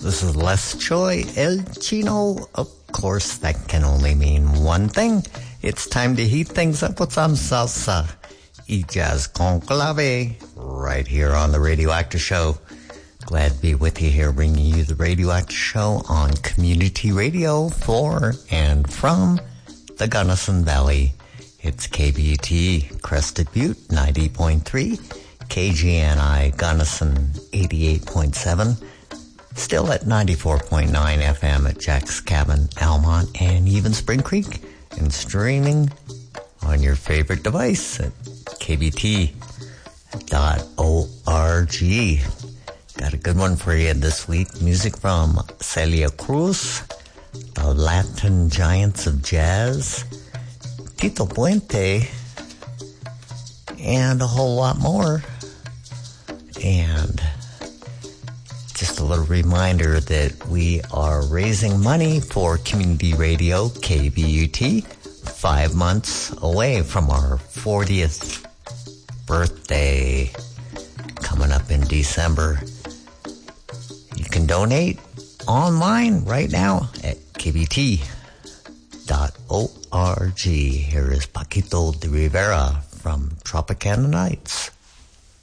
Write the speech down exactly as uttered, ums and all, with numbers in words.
This is Les Choi, El Chino. Of course, that can only mean one thing. It's time to heat things up with some salsa y jazz con clave right here on the Radioactive Show. Glad to be with you here, bringing you the Radioactive Show on Community Radio for and from the Gunnison Valley. It's K B U T, Crested Butte, ninety point three, K G N I, Gunnison, eighty-eight point seven, still at ninety-four point nine F M at Jack's Cabin, Almont, and even Spring Creek, and streaming on your favorite device at K B T dot org. Got a good one for you this week. Music from Celia Cruz, the Latin Giants of Jazz, Tito Puente, and a whole lot more. And just a little reminder that we are raising money for community radio K B U T, five months away from our fortieth birthday coming up in December. You can donate online right now at K B T dot org. Here is Paquito de Rivera from Tropicana Nights.